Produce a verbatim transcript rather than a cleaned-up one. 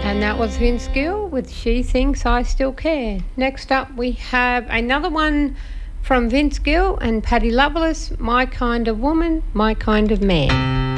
And that was Vince Gill with She Thinks I Still Care. Next up we have another one from Vince Gill and Paddy Loveless, My Kind of Woman, My Kind of Man.